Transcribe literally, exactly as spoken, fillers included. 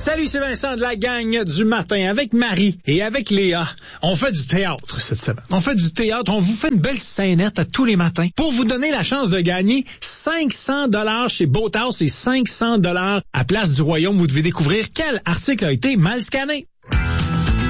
Salut, c'est Vincent de la gang du matin avec Marie et avec Léa. On fait du théâtre cette semaine. On fait du théâtre. On vous fait une belle scénette à tous les matins pour vous donner la chance de gagner cinq cents dollars chez Boathouse et cinq cents dollars à Place du Royaume. Vous devez découvrir quel article a été mal scanné.